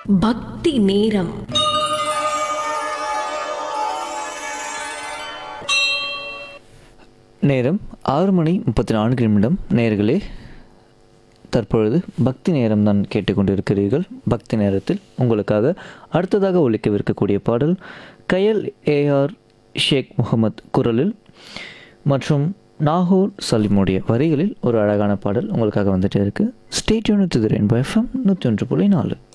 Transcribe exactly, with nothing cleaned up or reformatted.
பக்தி நேரம். நேரம் ஆறு மணி முப்பத்தி நான்கு நிமிடம். நேயர்களே, தற்பொழுது பக்தி நேரம் தான் கேட்டுக்கொண்டிருக்கிறீர்கள். பக்தி நேரத்தில் உங்களுக்காக அடுத்ததாக ஒலிக்கவிருக்கக்கூடிய பாடல் கயல் ஏஆர் ஷேக் முகமது குரலில் மற்றும் நாகூர் சலிமுடைய வரிகளில் ஒரு அழகான பாடல் உங்களுக்காக வந்துட்டே இருக்கு. Stay tune with rainbow FM நூற்றி ஒன்று புள்ளி நாலு.